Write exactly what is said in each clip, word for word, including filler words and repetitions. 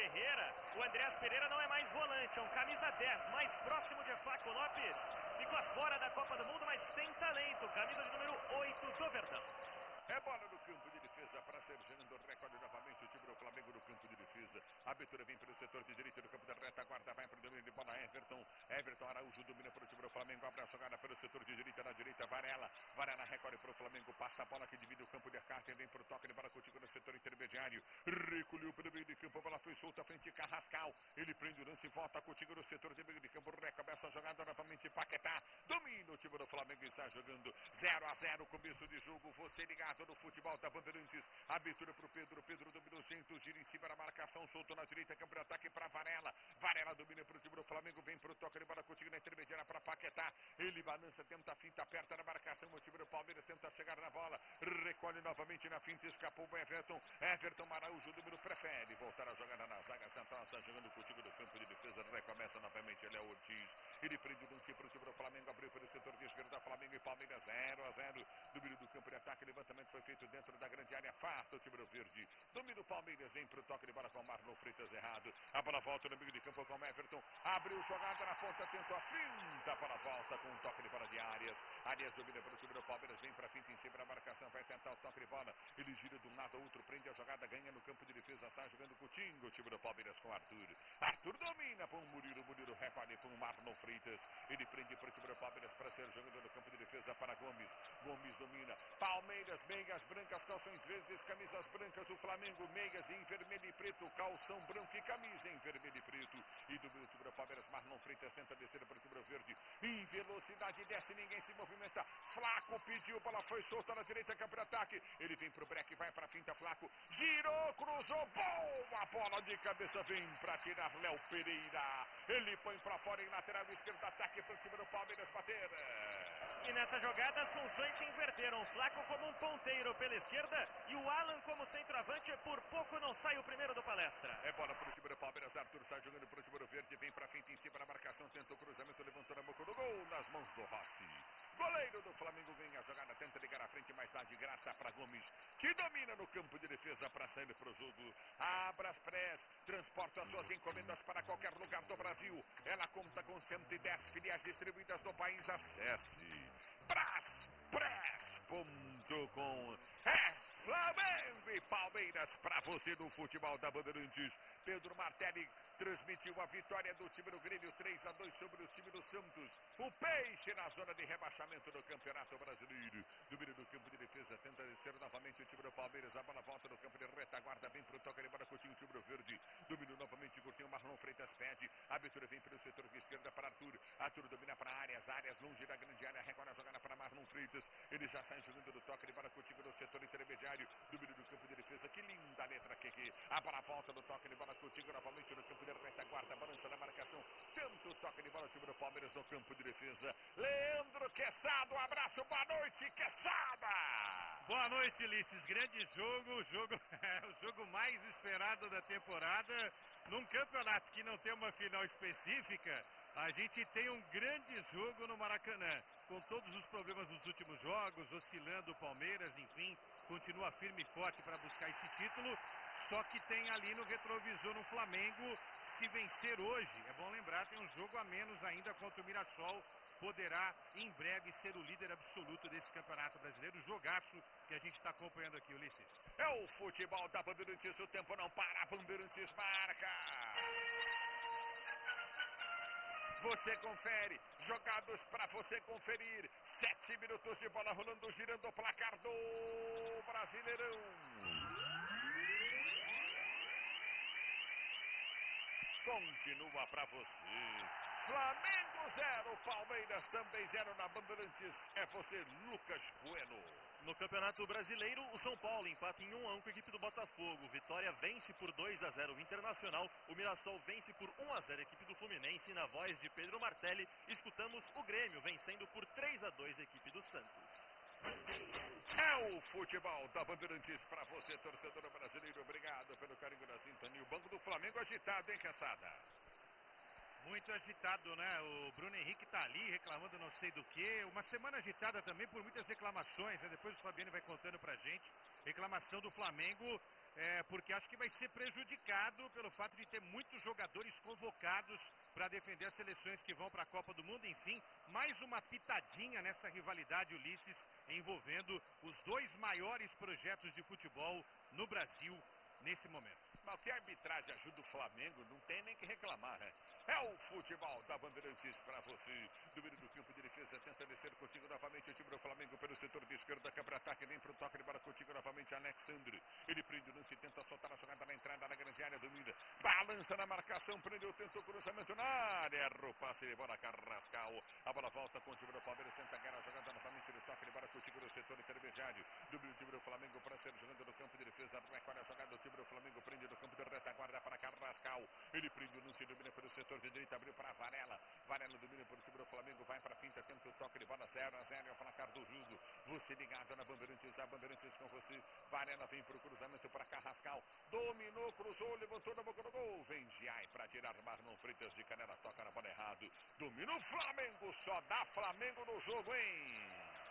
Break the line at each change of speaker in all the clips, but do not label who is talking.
Ferreira. O Andreas Pereira não é mais volante, é um camisa dez, mais próximo de Flaco Lopes. Ficou fora da Copa do Mundo, mas tem talento. Camisa de número oito do Verdão.
É bola no campo de defesa para ser gerando recorde novamente o time do Flamengo no campo de defesa. A abertura vem pelo setor de direita do campo da retaguarda, vai para o domínio de bola Everton. Everton Araújo domina para o time do Flamengo, abre a jogada pelo setor de direita, na direita Varela. Varela recorre para o Flamengo, passa a bola que divide o campo de ataque, vem para o toque de bola contigo no setor intermediário. Recolheu para o meio de campo, a bola foi solta frente de Carrascal. Ele prende o lance e volta contigo no setor de meio de campo. Recomeça a jogada novamente, Paquetá. Domina o time do Flamengo e está jogando zero a zero, começo de jogo. Você ligado no futebol da Bandeirantes. Abertura para o Pedro. Pedro dominou o centro, gira em cima da marcação, soltou na direita, campo de ataque para Varela. Varela domina para o time do Flamengo, vem para o toque de bola contigo na intermediária para Paquetá. Ele balança, tenta a finta, aperta na marcação. O time do Palmeiras tenta chegar na bola. Recolhe novamente na finta, escapou o Everton. Everton Araújo, o número prefere voltar a jogada na zaga central, está jogando contigo no campo de defesa. Recomeça novamente, ele é o Ortiz. Ele prende o lance para o time do Flamengo, abriu pelo setor de esquerda, Flamengo e Palmeiras zero a zero. Domínio do campo de ataque, levantamento foi feito dentro da grande área, afasta o time do Verde. Domínio do Palmeiras, vem pro toque de bola com o Marlon Freitas errado. A bola volta no meio de campo com o Everton. Abriu jogada na ponta, tentou a finta para a volta com o toque de bola de Arias. Arias domina para o time do Palmeiras, vem para a finta em cima da marcação, vai tentar o toque de bola. Ele gira de um lado ao outro, prende a jogada, ganha no campo de defesa, sai jogando com o Tingo, o time do Palmeiras com o Arthur. Arthur domina para o Murilo, Murilo recolhe com o Marlon Freitas. Ele prende para o time do Palmeiras para ser jogando no campo de defesa para Gomes. Gomes domina. Palmeiras, meias brancas, calções verdes, camisas brancas. O Flamengo, meias em vermelho e preto, calção branco e camisa em vermelho e preto. E do meu time do Palmeiras, Marlon Freitas tenta descer para o time do Verde. Em velocidade, desce, ninguém se movimenta. Flaco pediu, bola foi solta na direita, campo de ataque. Ele vem pro break, vai para a finta, Flaco. Girou, cruzou, boa bola de cabeça, vem para tirar Léo Pereira. Ele põe para fora em lateral esquerdo, ataque para o time do Palmeiras bater.
E nessa jogada as funções se inverteram. Flaco como um ponteiro pela esquerda e o Alan como centroavante. Por pouco não sai o primeiro do Palestra.
É bola para o time do Palmeiras. Arthur está jogando para o time do Verde. Vem para frente em cima da marcação. Tentou o cruzamento, levantou na boca do gol. Nas mãos do Rossi. Goleiro do Flamengo vem a jogada. Tenta ligar à frente, mas dá de graça para Gomes, que domina no campo de defesa para sair para o jogo. A Braspress transporta suas encomendas para qualquer lugar do Brasil. Ela conta com cento e dez filiais distribuídas no país. Acesse braspress ponto com. É Flamengo e Palmeiras para você no futebol da Bandeirantes. Pedro Martelli transmitiu a vitória do time do Grêmio três a dois sobre o time do Santos. O Peixe na zona de rebaixamento do Campeonato Brasileiro. Domínio do campo de defesa, tenta descer novamente o time do Palmeiras. A bola volta no campo de retaguarda, vem para o toque de bola Coutinho, o time do Verde. Domínio novamente, Coutinho, Marlon Freitas pede. A abertura vem pelo setor de esquerda para Arthur. Arthur domina para áreas, áreas longe da grande área. Recolhe a jogada para Marlon Freitas. Ele já sai jogando do toque de bola Coutinho no setor intermediário. Domínio do campo de defesa, que linda letra que aqui. A bola volta no toque de bola contigo novamente no campo de retaguarda, balança na marcação. Tenta o toque de bola, o time do Palmeiras no campo de defesa. Leandro Quesada, um abraço, boa noite, Quesada!
Boa noite, Ulisses. Grande jogo, o jogo, o jogo mais esperado da temporada. Num campeonato que não tem uma final específica, a gente tem um grande jogo no Maracanã. Com todos os problemas dos últimos jogos, oscilando o Palmeiras, enfim, continua firme e forte para buscar esse título. Só que tem ali no retrovisor no Flamengo, se vencer hoje, é bom lembrar, tem um jogo a menos ainda contra o Mirassol. Poderá em breve ser o líder absoluto desse Campeonato Brasileiro. Jogaço que a gente está acompanhando aqui, Ulisses.
É o futebol da Bandeirantes, o tempo não para, Bandeirantes marca. Você confere, jogados para você conferir. Sete minutos de bola rolando, girando o placar do Brasileirão. Continua para você. Flamengo zero, Palmeiras também zero na Bandeirantes. É você, Lucas Bueno.
No Campeonato Brasileiro, o São Paulo empata em um a um com a equipe do Botafogo. Vitória vence por dois a zero o Internacional. O Mirassol vence por um a zero a equipe do Fluminense. Na voz de Pedro Martelli, escutamos o Grêmio vencendo por três a dois a equipe do Santos.
É o futebol da Bandeirantes para você, torcedor brasileiro. Obrigado pelo carinho da sintonia. O banco do Flamengo agitado, hein, Caçada?
Muito agitado, né? O Bruno Henrique tá ali reclamando não sei do que. Uma semana agitada também por muitas reclamações, né? Depois o Fabiano vai contando pra gente. Reclamação do Flamengo é, porque acho que vai ser prejudicado pelo fato de ter muitos jogadores convocados para defender as seleções que vão para a Copa do Mundo. Enfim, mais uma pitadinha nessa rivalidade, Ulisses, envolvendo os dois maiores projetos de futebol no Brasil nesse momento.
Mas que a arbitragem ajuda o Flamengo, não tem nem que reclamar, né? É o futebol da Bandeirantes para você. Domínio do campo de defesa, tenta descer contigo novamente o time do Flamengo pelo setor de esquerda, quebra ataque, vem pro toque de bola contigo novamente Alexandre. Ele prende o lance, tenta soltar a jogada na entrada da grande área, domina, balança na marcação, prendeu, tentou cruzamento na área, erra o passe de bola, Carrascal. A bola volta com o time do Palmeiras, tenta ganhar a jogada novamente no toque de bola contigo no setor intermediário. Domínio do time do Flamengo para ser jogando no campo de defesa, recolhe a jogada do time do Flamengo, prende no campo de retaguarda para Carrascal. Ele prende o lance, domina pelo setor de direita, abriu para Varela. Varela domina por time do Flamengo, vai para a finta, tenta o toque de bola, zero a zero, é o placar do jogo. Você ligado na Bandeirantes, a Bandeirantes com você. Varela vem para o cruzamento para Carrascal. Dominou, cruzou, levantou na boca do gol. Vem Giai para tirar Marlon Freitas de canela, toca na bola errado. Domina o Flamengo, só dá Flamengo no jogo, hein?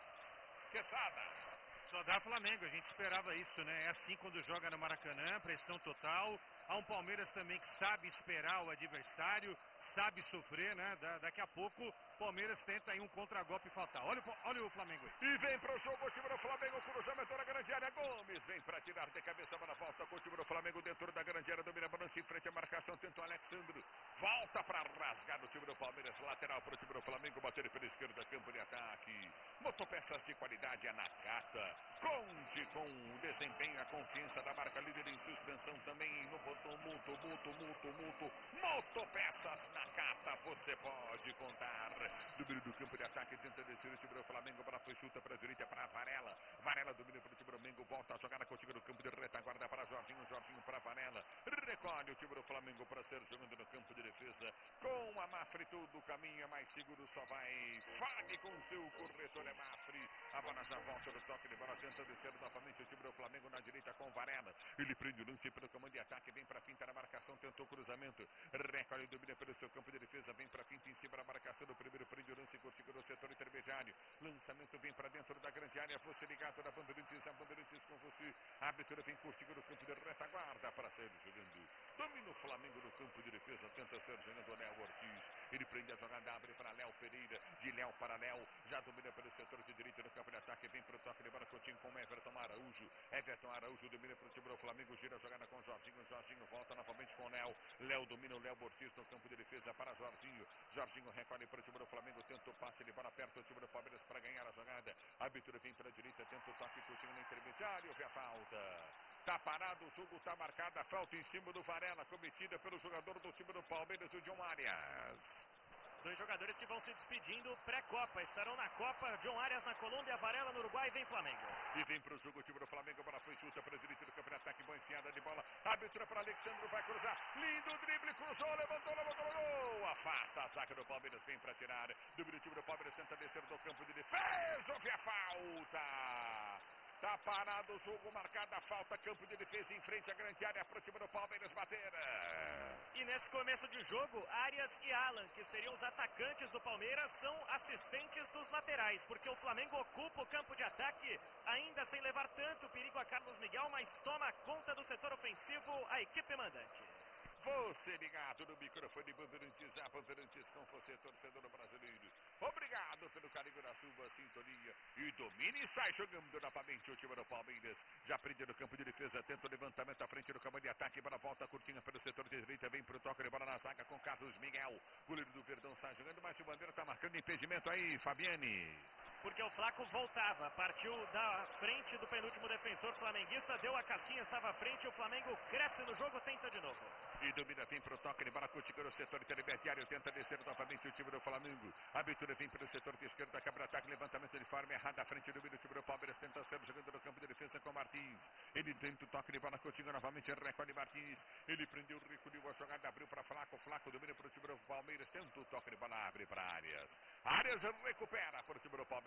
Quesada.
Só dá Flamengo, a gente esperava isso, né? É assim quando joga no Maracanã, pressão total. Há um Palmeiras também que sabe esperar o adversário, sabe sofrer, né? Da, daqui a pouco o Palmeiras tenta aí um contragolpe faltar. Olha, olha o Flamengo aí.
E vem para o jogo o time do Flamengo, cruzamento na grande área. Gomes vem para tirar de cabeça, bola volta com o time do Flamengo dentro da grande área, domina a balança em frente à marcação, tenta o Alexandre. Volta para rasgar o time do Palmeiras, lateral para o time do Flamengo, bater pela esquerda, campo de ataque. Motopeças de qualidade, a Nakata. Conte com o desempenho, a confiança da marca líder em suspensão também no botão multo, multo, multo, multo. Motopeças Nakata, você pode contar. Domínio do campo de ataque, tenta descer o time do Flamengo, para foi chuta para a direita, para Varela. Varela domina para o time do Flamengo, volta a jogada contigo no campo de retaguarda para Jorginho, Jorginho para Varela. Recolhe o time do Flamengo para ser jogando no campo de defesa. Com a Mafre, todo o caminho é mais seguro, só vai. Fale com seu corretor, é Mafre. A bola já volta no toque de bola, tenta descer novamente o time do Flamengo na direita com Varela. Ele prende o lance pelo comando de ataque, vem para a finta na marcação, tentou cruzamento. Recolhe, domina pelo seu campo de defesa, vem para a finta em cima da marcação do primeiro, prende o lance contigo no setor intermediário. Lançamento vem para dentro da grande área, você ligado na Bandeirantes, a Bandeirantes com você. A abertura vem contigo no campo de retaguarda para sair jogando. Domina o Flamengo no campo de defesa, tenta ser jogando o Léo Ortiz. Ele prende a jogada, abre para Léo Pereira, de Léo para Léo, já domina pelo setor de direita no campo de ataque, vem para o toque de bola contigo com Everton Araújo. Everton Araújo domina para o time do Flamengo, gira a jogada com Jorginho, Jorginho volta novamente com Léo. Léo domina o Léo Ortiz no campo de defesa para Jorginho. Jorginho recolhe para o time do Flamengo, tenta o passe de bola perto do time do Palmeiras para ganhar a jogada. A abertura vem para a direita, tenta o toque contigo no intermediário, vê a falta. Tá parado, o jogo tá marcado, a falta em cima do Varela, cometida pelo jogador do time do Palmeiras, o John Arias.
Dois jogadores que vão se despedindo pré-Copa. Estarão na Copa. John Arias na Colômbia, Varela no Uruguai. Vem Flamengo.
E vem pro jogo o time do Flamengo. A bola foi chuta para a direita do campo de ataque. Boa enfiada de bola. Abertura para Alexandre. Vai cruzar. Lindo drible. Cruzou. Levantou. Levantou. Gol. Afasta a zaga do Palmeiras. Vem para tirar. Domínio do time do Palmeiras. Tenta descer do campo de defesa. Houve a falta. Tá parado o jogo, marcada a falta, campo de defesa em frente à grande área, pro time do Palmeiras bater.
E nesse começo de jogo, Arias e Alan, que seriam os atacantes do Palmeiras, são assistentes dos laterais, porque o Flamengo ocupa o campo de ataque, ainda sem levar tanto perigo a Carlos Miguel, mas toma conta do setor ofensivo a equipe mandante.
Você ligado no microfone Bandeirantes, a Bandeirantes com você, torcedor brasileiro. Obrigado pelo carinho da sua sintonia. E domina e sai jogando novamente o time do Palmeiras. Já prende no campo de defesa, tenta o levantamento à frente do campo de ataque. Bola volta curtinha pelo setor de direita, vem pro toque de bola na zaga com Carlos Miguel. Goleiro do Verdão sai jogando, mas o Bandeira tá marcando impedimento aí, Fabiane.
Porque o Flaco voltava, partiu da frente do penúltimo defensor flamenguista, deu a casquinha, estava à frente, o Flamengo cresce no jogo, tenta de novo.
E domina, vem pro toque de bola, contigo no setor intermediário, tenta descer novamente o time do Flamengo. A abertura vem pelo setor de esquerda, quebra-ataque, levantamento de forma errada, à frente do meio do time do Palmeiras, tenta ser jogando no campo de defesa com Martins. Ele tenta o toque de bola, contigo novamente, recolhe Martins. Ele prendeu, recolheu a jogada, abriu para Flaco, Flaco domina pro time do Palmeiras, tenta o toque de bola, abre para Arias. Arias recupera pro time do Palmeiras.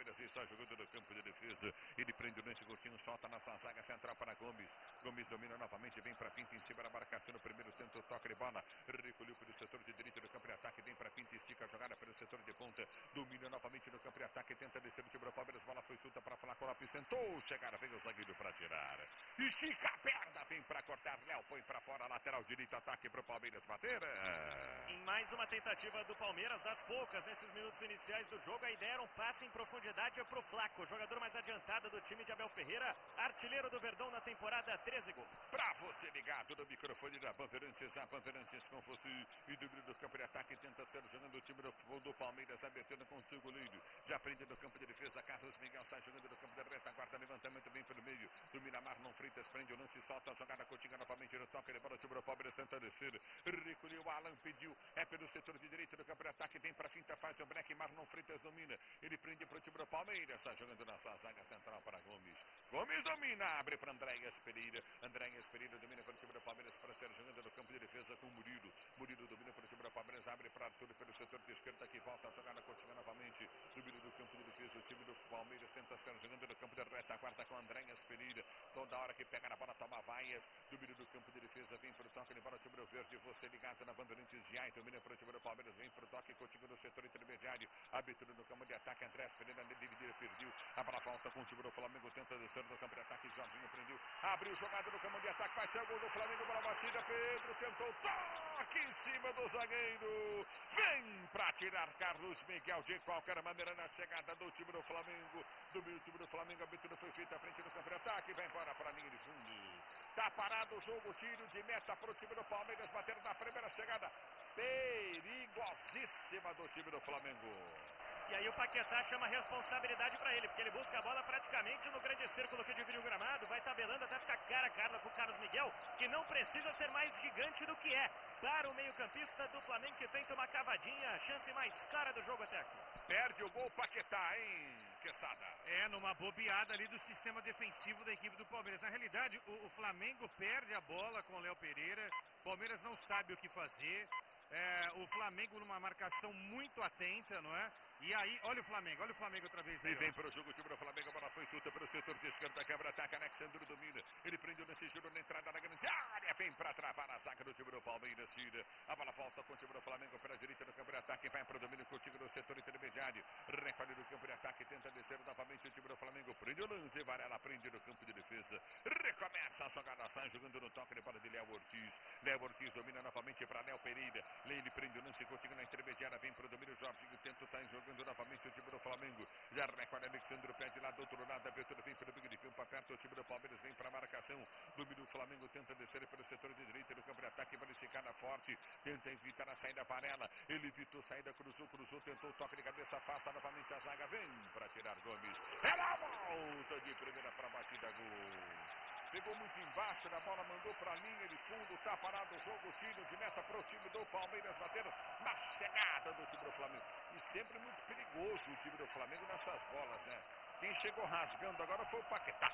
Palmeiras está jogando no campo de defesa. Ele prende o lance, Coutinho solta na sua zaga central para Gomes. Gomes domina novamente, vem para finta em cima da marcação no primeiro tento, toque de bola. Recolheu pelo setor de direita do campo de ataque, vem para finta, estica a jogada pelo setor de ponta. Domina novamente no campo de ataque, tenta descer o time do Palmeiras. Bola foi solta para Flaco Lopes, tentou chegar, vem o zagueiro para tirar. Estica a perna, vem para cortar. Léo põe para fora, lateral direito, ataque para o Palmeiras bater.
Em mais uma tentativa do Palmeiras, das poucas nesses minutos iniciais do jogo, a ideia era um passe em profundidade para o Flaco, o jogador mais adiantado do time de Abel Ferreira, artilheiro do Verdão na temporada, treze gols.
Pra você ligado no microfone da Bandeirantes, a Bandeirantes com você e do do campo de ataque, tenta ser jogando o time do, do Palmeiras, abertando com o seu goleiro, já prende no campo de defesa, Carlos Miguel sai jogando no campo de retaguarda, levantamento bem pelo meio, domina Marlon Freitas, prende o lance, solta a jogada, Coutinho novamente no toque, levando o time do Palmeiras, tenta descer, recolheu, Alan pediu, é pelo setor de direito do campo de ataque, vem pra finta, faz o break, Marlon Freitas domina, ele prende pro time do Palmeiras, sai jogando na sua zaga central para Gomes, Gomes domina, abre para Andréas Pereira, Andréas Pereira domina para o time do Palmeiras, para ser jogando no campo de defesa com Murilo, Murilo domina para o time do Palmeiras, abre para Arthur pelo setor de esquerda, que volta a jogada, continua novamente, domina do campo de defesa, o time do Palmeiras tenta ser jogando no campo de retaguarda com Andréas Pereira, toda hora que pega na bola, toma vaias, domina do campo de defesa, vem para o toque, de bola, o time do Verde, você ligado na Bandeirantes de Ai, domina para o time do Palmeiras, vem para o toque, continua no setor intermediário, abertura no campo de ataque, Andréas Pereira, dividida, perdeu, a bola volta com o time do Flamengo, tenta descer no campo de ataque, Jorginho prendeu, abriu jogada no campo de ataque, vai ser o gol do Flamengo, bola batida, Pedro tentou, toque em cima do zagueiro, vem para tirar Carlos Miguel de qualquer maneira na chegada do time do Flamengo, do meu time do Flamengo, a abertura foi feita à frente do campo de ataque, vai embora para a linha de fundo, tá parado o jogo, tiro de meta para o time do Palmeiras, batendo na primeira chegada, perigosíssima do time do Flamengo.
E aí o Paquetá chama a responsabilidade para ele, porque ele busca a bola praticamente no grande círculo que divide o gramado, vai tabelando até ficar cara a cara com o Carlos Miguel, que não precisa ser mais gigante do que é, para o meio-campista do Flamengo, que tenta uma cavadinha, a chance mais clara do jogo até aqui.
Perde o gol Paquetá, hein, Quesada?
É, numa bobeada ali do sistema defensivo da equipe do Palmeiras. Na realidade, o, o Flamengo perde a bola com o Léo Pereira, o Palmeiras não sabe o que fazer, é, o Flamengo numa marcação muito atenta, não é? E aí, olha o Flamengo, olha o Flamengo outra vez aí.
E vem para o jogo, o time do Flamengo, a bola foi solta pelo setor de esquerda, quebra-ataque, Alexandre domina, ele prende o lance, girou na entrada da grande área, vem para travar a zaga do time do Palmeiras, tira, a bola volta com o time do Flamengo pela direita do campo de ataque, vai para o domínio com o time do setor intermediário, recolhe no campo de ataque, tenta descer novamente o time do Flamengo, prende o lance, Varela prende no campo de defesa, recomeça a jogada, sai jogando no toque de bola de Léo Ortiz, Léo Ortiz domina novamente para Léo Pereira, ele prende o lance, continua na intermediária, vem para o domínio, Jorginho tenta, tá jogando novamente o time do Flamengo, já recolhe Alexandre, pede lá do outro lado, a abertura vem pelo meio de campo, aperta o time do Palmeiras, vem para a marcação, domina o Flamengo, tenta descer pelo setor de direita do campo de ataque, vai esticar na forte, tenta evitar a saída Varela, ele evitou saída, cruzou, cruzou, tentou o toque de cabeça, afasta novamente a zaga, vem para tirar Gomes, ela volta de primeira para a batida, gol. Pegou muito embaixo da bola, mandou para a linha de fundo, tá parado o jogo, tiro de meta para o time do Palmeiras, batendo na chegada do time do Flamengo. E sempre muito perigoso o time do Flamengo nessas bolas, né? Quem chegou rasgando agora foi o Paquetá.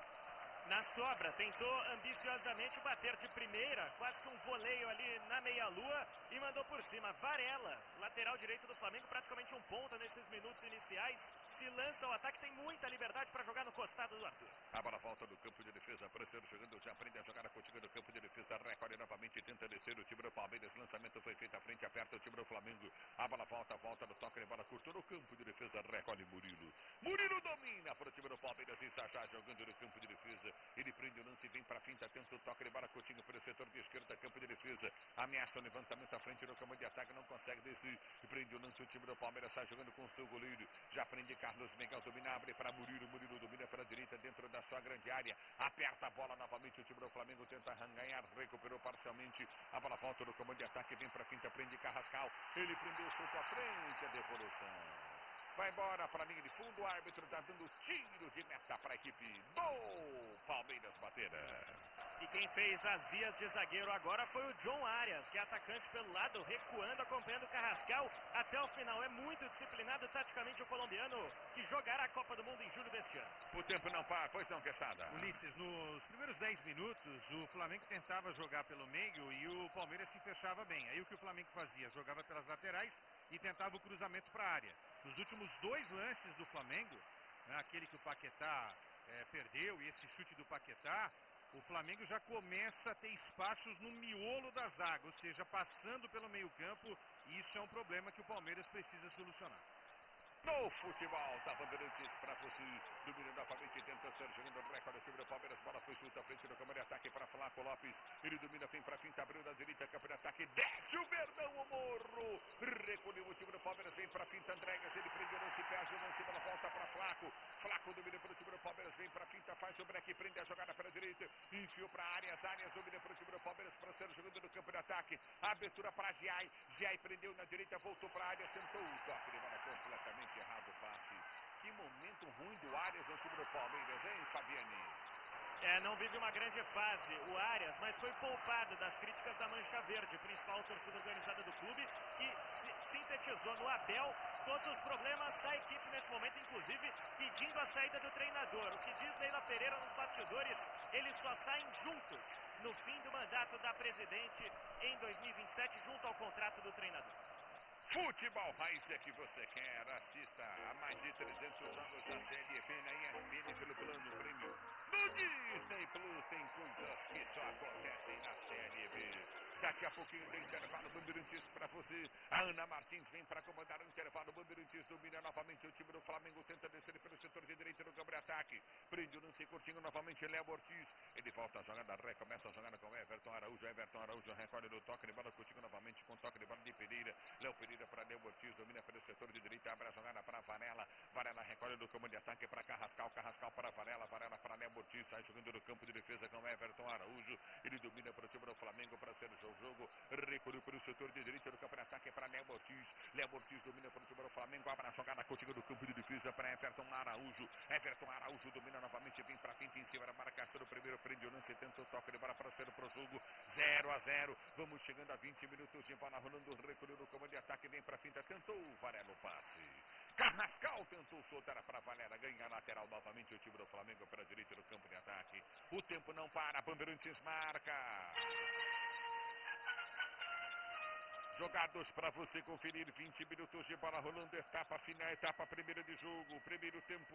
Na sobra, tentou ambiciosamente bater de primeira, quase que um voleio ali na meia-lua e mandou por cima. Varela, lateral direito do Flamengo, praticamente um ponta nesses minutos iniciais. Se lança ao ataque, tem muita liberdade para jogar no costado do Arthur.
A bola volta do campo de defesa, aparecendo jogando, já aprende a jogar a contigo do campo de defesa, recolhe novamente, tenta descer o time do Palmeiras, lançamento foi feito à frente, aperta o time do Flamengo, a bola volta, volta no toque de bola, curtou no campo de defesa, recolhe Murilo. Murilo domina para o time do Palmeiras, e está já jogando no campo de defesa. Ele prende o lance, vem para a finta, tenta o toque de bola, Coutinho pelo setor de esquerda, campo de defesa, ameaça o levantamento à frente do campo de ataque, não consegue descer, e prende o lance, o time do Palmeiras está jogando com o seu goleiro, já prende Carlos Miguel, domina, abre para Murilo, Murilo domina pela direita, dentro da sua grande área, aperta a bola novamente, o time do Flamengo tenta ganhar, recuperou parcialmente, a bola volta no campo de ataque, vem para a finta, prende Carrascal, ele prendeu o chute à frente, a devolução. Vai embora para a linha de fundo, o árbitro está dando tiro de meta para a equipe do Palmeiras bater.
E quem fez as vias de zagueiro agora foi o John Arias, que é atacante pelo lado, recuando, acompanhando o Carrascal até o final. É muito disciplinado taticamente o colombiano, que jogará a Copa do Mundo em julho deste ano.
O tempo não para, pois não, Quesada.
Ulisses, nos primeiros dez minutos, o Flamengo tentava jogar pelo meio e o Palmeiras se fechava bem. Aí o que o Flamengo fazia? Jogava pelas laterais e tentava o cruzamento para a área. Nos últimos dois lances do Flamengo, né, aquele que o Paquetá é, perdeu e esse chute do Paquetá, o Flamengo já começa a ter espaços no miolo da zaga, ou seja, passando pelo meio-campo, e isso é um problema que o Palmeiras precisa solucionar.
No futebol, da Bandeirantes para você, domina novamente, tenta ser jogando o recorde do time do Palmeiras, bola foi solta à frente do câmara de ataque para Flaco Lopes, ele domina, vem para finta, abriu da direita, campo de ataque, desce o Verdão, o morro, recolheu o time do Palmeiras, vem para finta, Andregas, ele prende o lance, perde o lance, bola volta para Flaco, Flaco domina para o time do Palmeiras, vem para finta, faz o break, prende a jogada para a direita, enfiou para áreas, áreas, domina para o time do Palmeiras, para ser jogando no campo de ataque, abertura para Giai, Giai prendeu na direita, voltou para áreas, tentou o toque, de bola completamente errado o passe. Que momento ruim do Arias no time do Palmeiras, hein, Fabiane?
É, não vive uma grande fase o Arias, mas foi poupado das críticas da Mancha Verde, principal torcida organizada do clube, que se sintetizou no Abel todos os problemas da equipe nesse momento, inclusive pedindo a saída do treinador. O que diz Leila Pereira nos bastidores, eles só saem juntos no fim do mandato da presidente em dois mil e vinte e sete, junto ao contrato do treinador.
Futebol Raiz é que você quer. Assista a mais de trezentos jogos da Série B na E S P N pelo plano prêmio. No Disney Plus tem coisas que só acontecem na Série B. Daqui a pouquinho tem intervalo, Bandeirantes para você. A Ana Martins vem para comandar o intervalo. Bandeirantes domina novamente o time do Flamengo. Tenta descer pelo setor de direita no campo de ataque. Prende o lance curtinho novamente. Léo Ortiz. Ele volta a jogada, recomeça a jogada com Everton Araújo. Everton Araújo recolhe no toque de bola curtinho novamente com toque de bola de Pereira. Léo Pereira para Léo Ortiz. Domina pelo setor de direita. Abre a jogada para Varela. Varela recolhe no campo de ataque para Carrascal. Carrascal para Varela. Varela para Léo Ortiz. Sai jogando no campo de defesa com Everton Araújo. Ele domina para o time do Flamengo para ser o jogo, recolheu para o setor de direita do campo de ataque para Léo Ortiz. Léo Ortiz domina para o time do Flamengo, abre a jogada contigo do campo de defesa para Everton Araújo. Everton Araújo domina novamente, vem para frente em cima da marcação do primeiro, prende o lance, tenta o toque de bola para ser para o jogo, zero a zero. Vamos chegando a vinte minutos de bola rolando, recolheu no campo de ataque, vem para frente, tentou o Varela o passe. Carrascal tentou soltar para Varela, ganha a lateral novamente o time do Flamengo para a direita do campo de ataque. O tempo não para, Bandeirantes marca. Jogados para você conferir, vinte minutos de bola rolando, etapa final, etapa primeira de jogo, primeiro tempo.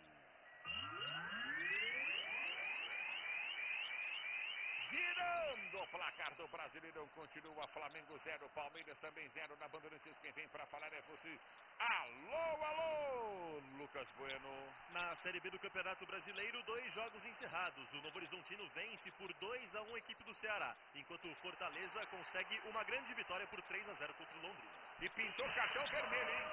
Girando o placar do Brasileirão, continua Flamengo zero, Palmeiras também zero na Bandeirantes. Quem vem para falar é você. Alô, alô, Lucas Bueno.
Na Série B do Campeonato Brasileiro, dois jogos encerrados. O Novo Horizontino vence por dois a um a equipe do Ceará, enquanto o Fortaleza consegue uma grande vitória por três a zero contra o Londrina.
E pintou cartão vermelho, hein?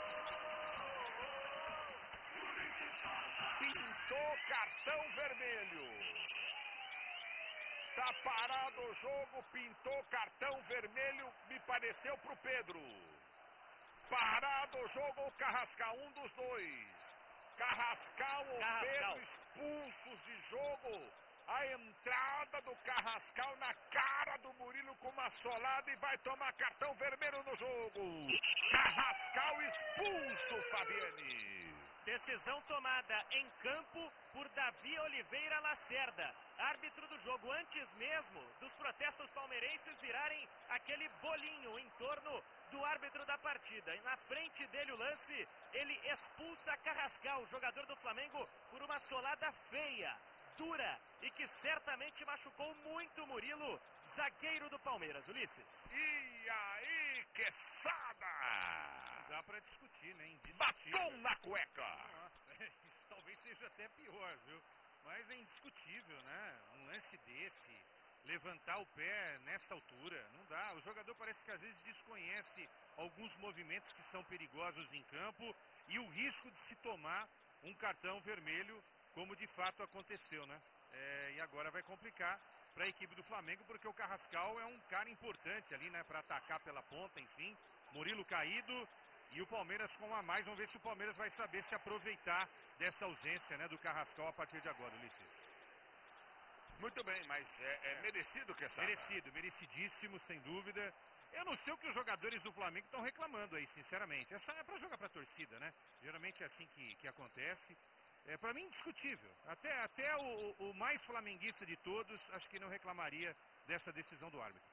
Pintou cartão vermelho. Tá parado o jogo, pintou cartão vermelho, me pareceu pro Pedro. Parado o jogo, o Carrascal, um dos dois. Carrascal ou Pedro expulsos de jogo. A entrada do Carrascal na cara do Murilo com uma solada e vai tomar cartão vermelho no jogo. Carrascal expulso, Fabiane.
Decisão tomada em campo por Davi Oliveira Lacerda, árbitro do jogo, antes mesmo dos protestos palmeirenses virarem aquele bolinho em torno do árbitro da partida. E na frente dele o lance, ele expulsa Carrascal, jogador do Flamengo, por uma solada feia, dura e que certamente machucou muito o Murilo, zagueiro do Palmeiras. Ulisses.
E aí, Quesada!
Dá pra discutir, né?
Batom na cueca!
Nossa, isso talvez seja até pior, viu? Mas é indiscutível, né? Um lance desse, levantar o pé nessa altura, não dá. O jogador parece que às vezes desconhece alguns movimentos que são perigosos em campo e o risco de se tomar um cartão vermelho, como de fato aconteceu, né? É, e agora vai complicar para a equipe do Flamengo, porque o Carrascal é um cara importante ali, né? Para atacar pela ponta, enfim. Murilo caído. E o Palmeiras com um a mais, vamos ver se o Palmeiras vai saber se aproveitar dessa ausência, né, do Carrascal a partir de agora, Ulisses.
Muito bem, mas é, é, é. merecido que essa...
Merecido, merecidíssimo, sem dúvida. Eu não sei o que os jogadores do Flamengo estão reclamando aí, sinceramente. Essa é para jogar para a torcida, né? Geralmente é assim que, que acontece. É, para mim, indiscutível. Até, até o, o mais flamenguista de todos, acho que não reclamaria dessa decisão do árbitro.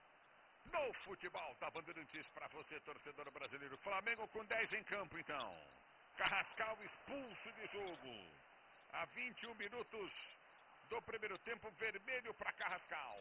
No futebol da Bandeirantes, para você, torcedor brasileiro. Flamengo com dez em campo, então. Carrascal expulso de jogo. Há vinte e um minutos do primeiro tempo, vermelho para Carrascal.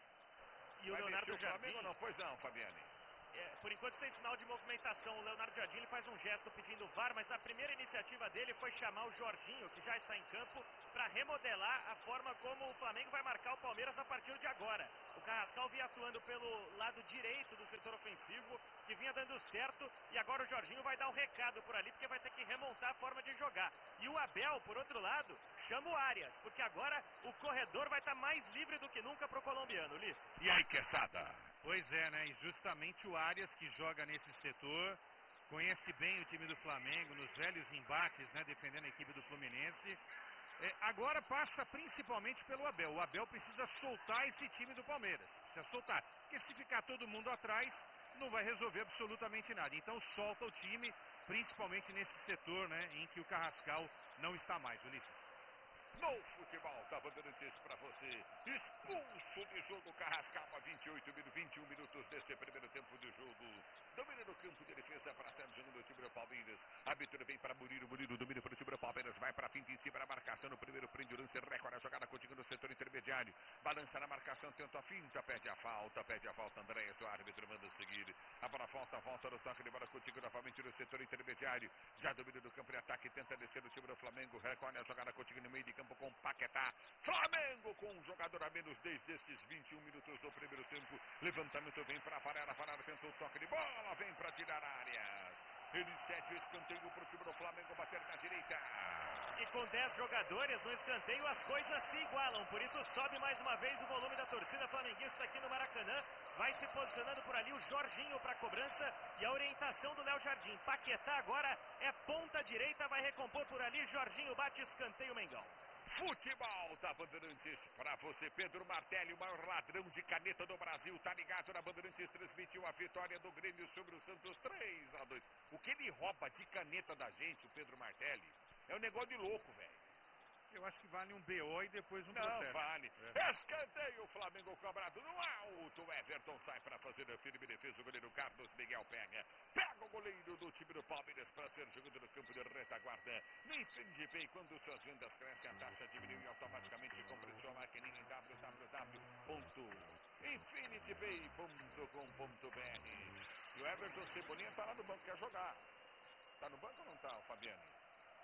E o
Vai
Leonardo
o Flamengo
Jardim...
ou não? Pois não, Fabiane.
É, por enquanto sem sinal de movimentação, o Leonardo Jardim ele faz um gesto pedindo V A R, mas a primeira iniciativa dele foi chamar o Jorginho, que já está em campo, para remodelar a forma como o Flamengo vai marcar o Palmeiras a partir de agora. O Carrascal vinha atuando pelo lado direito do setor ofensivo, que vinha dando certo, e agora o Jorginho vai dar um recado por ali, porque vai ter que remontar a forma de jogar. E o Abel, por outro lado, chama o Arias, porque agora o corredor vai estar mais livre do que nunca para o colombiano, Ulisses.
E aí, Quesada?
Pois é, né? E justamente o Arias, que joga nesse setor, conhece bem o time do Flamengo, nos velhos embates, né? Defendendo a equipe do Fluminense. É, agora passa principalmente pelo Abel. O Abel precisa soltar esse time do Palmeiras. Precisa soltar. Porque se ficar todo mundo atrás, não vai resolver absolutamente nada. Então solta o time, principalmente nesse setor, né? Em que o Carrascal não está mais, Ulisses.
No futebol da Bandeirantes para você, expulso de jogo Carrascal a vinte e oito, vinte e um minutos desse primeiro tempo de jogo. Domina no campo de defesa para Sérgio no time do Palmeiras. A abertura vem para Murilo, Murilo domina para o time do Palmeiras, vai para a finta em cima da marcação no primeiro, prende o lance, recorde a jogada contigo no setor intermediário. Balança na marcação, tenta a finta, pede a falta, pede a falta, Andréas, o árbitro manda seguir. A bola volta, volta no toque de bola contigo novamente no setor intermediário. Já domina no campo de ataque, tenta descer o time do Flamengo, recolhe a jogada contigo no meio de campo com Paquetá. Flamengo com um jogador a menos desde esses vinte e um minutos do primeiro tempo. Levantamento vem para Varela, Varela tenta o toque de bola, vem para tirar áreas. Ele cede o escanteio para o time do Flamengo bater na direita.
E com dez jogadores no escanteio as coisas se igualam, por isso sobe mais uma vez o volume da torcida flamenguista aqui no Maracanã. Vai se posicionando por ali o Jorginho para a cobrança e a orientação do Léo Jardim. Paquetá agora é ponta direita, vai recompor por ali, Jorginho bate escanteio Mengão.
Futebol da Bandeirantes para você, Pedro Martelli, o maior ladrão de caneta do Brasil, tá ligado na Bandeirantes, transmitiu a vitória do Grêmio sobre o Santos três a dois. O que ele rouba de caneta da gente, o Pedro Martelli, é um negócio de louco, velho.
Eu acho que vale um B O e depois um
Não,
processo.
vale.
É.
Escanteio, o Flamengo cobrado no alto. O Everton sai para fazer a firme defesa. O goleiro Carlos Miguel pega. Pega o goleiro do time do Palmeiras para ser jogado no campo de retaguarda. No Infinity quando suas vendas crescem, a taxa diminui e automaticamente compre sua máquina em w w w ponto infinity pay ponto com ponto b r. E o Everton Cebolinha tá lá no banco, quer jogar. Tá no banco ou não tá, Fabiano?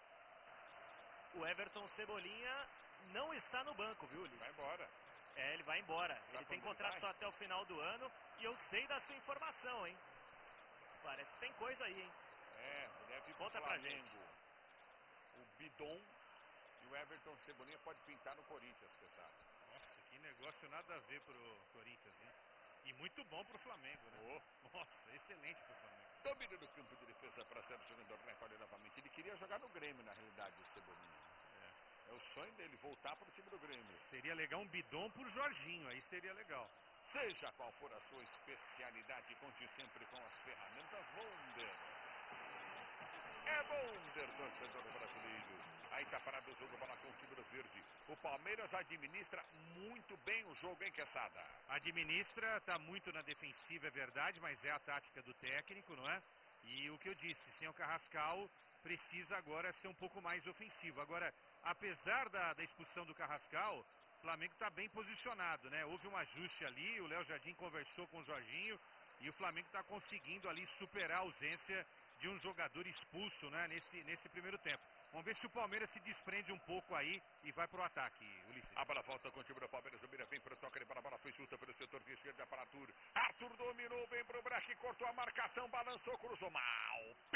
O Everton Cebolinha não está no banco, viu, Ulisses?
Vai embora.
É, ele vai embora.
Sabe
ele tem
quando
contrato
ele
só até o final do ano e eu sei da sua informação, hein? Parece que tem coisa aí, hein?
É, deve ir pro
Conta pra gente.
Flamengo. O Bidon e o Everton Cebolinha pode pintar no Corinthians, que sabe?
Nossa, que negócio nada a ver pro Corinthians, hein? E muito bom pro Flamengo, né? Oh. Nossa, excelente pro Flamengo.
Domínio do campo de defesa para Sérgio jogando recorde novamente. Ele queria jogar no Grêmio, na realidade, o Cebolinha. É, é o sonho dele, voltar pro time do Grêmio.
Seria legal um bidon por Jorginho, aí seria legal.
Seja qual for a sua especialidade, conte sempre com as ferramentas Wonder. É Wonder, torcedor brasileiro. Aí tá parado o jogo, bola com o time do verde. O Palmeiras administra muito bem o jogo, hein, Quesada?
Administra, tá muito na defensiva, é verdade, mas é a tática do técnico, não é? E o que eu disse, sem o Carrascal, precisa agora ser um pouco mais ofensivo. Agora, apesar da, da expulsão do Carrascal, o Flamengo está bem posicionado, né? Houve um ajuste ali, o Léo Jardim conversou com o Jorginho e o Flamengo está conseguindo ali superar a ausência de um jogador expulso, né? Nesse, nesse primeiro tempo. Vamos ver se o Palmeiras se desprende um pouco aí e vai pro ataque, Ulisses.
A bola volta com o time do Palmeiras, o Mira vem pro toque de bola, a bola foi chuta pelo setor de esquerda para Arthur. Arthur dominou, vem pro breque, cortou a marcação, balançou, cruzou mal. Péssimo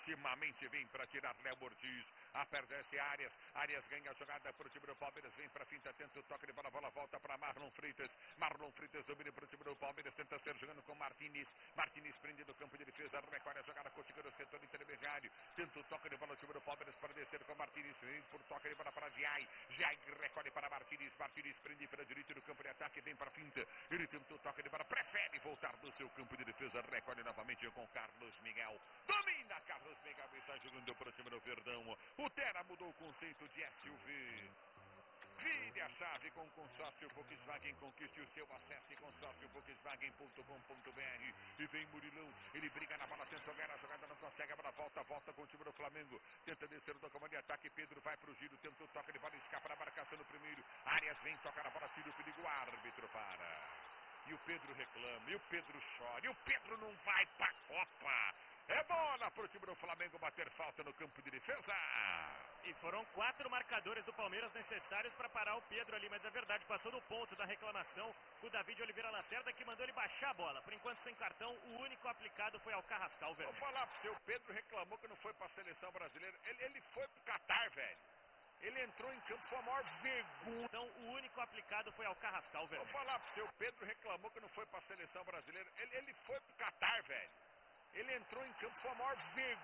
Classicamente vem para tirar Léo Ortiz. Aperdece Arias. Arias ganha a jogada para o time do Palmeiras. Vem para finta, tenta o toque de bola. A bola volta para Marlon Freitas. Marlon Freitas domina para o time do Palmeiras. Tenta ser jogando com Martínez. Martínez prende do campo de defesa. Recolhe a jogada com o time do setor intermediário. Tenta o toque de bola. O time do Palmeiras para descer com Martínez. Vem por toque de bola para Giai. Giai recolhe para Martínez. Martínez prende para a direita do campo de ataque. Vem para finta. Ele tenta o toque de bola. Prefere voltar do seu campo de defesa. Recolhe novamente com Carlos Miguel. Domina Carlos Miguel. Está jogando para o time do Verdão. O Terra mudou o conceito de S U V. Vire a chave com o consórcio Volkswagen. Conquiste o seu acesso em consórcio volkswagen ponto com ponto br. E vem Murilão. Ele briga na bola, tenta ganhar a jogada, não consegue. A bola volta, volta com o time do Flamengo. Tenta descer do comando de ataque. Pedro vai para o giro, tenta o toque de bola, escapa na marcação no primeiro. Arias vem, toca na bola, tira o perigo. O árbitro para. E o Pedro reclama, e o Pedro chora, e o Pedro não vai pra Copa. É bola pro time do Flamengo bater falta no campo de defesa.
E foram quatro marcadores do Palmeiras necessários para parar o Pedro ali, mas é verdade, passou no ponto da reclamação o David Oliveira Lacerda, que mandou ele baixar a bola. Por enquanto, sem cartão, o único aplicado foi ao Carrascal, velho.
Vou falar pro seu, o Pedro reclamou que não foi pra seleção brasileira. Ele, ele foi pro Catar, velho. Ele entrou em campo, foi a maior vergonha.
Então, o único aplicado foi ao Carrascal, velho.
Vou falar pro seu, Pedro reclamou que não foi pra seleção brasileira. Ele, ele foi pro Catar, velho. Ele entrou em campo, foi a maior vergonha.